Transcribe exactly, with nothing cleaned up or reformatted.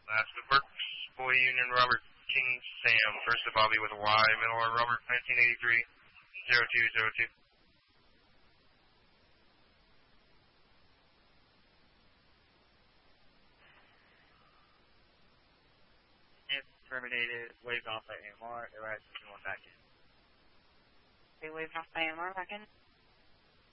Last of Burks, Boy Union, Robert King, Sam. First of Bobby with a Y, middle or Robert, nineteen eighty-three, zero two zero two. If terminated, waved off by A M R, arrives one back in. They waved off by A M R back in?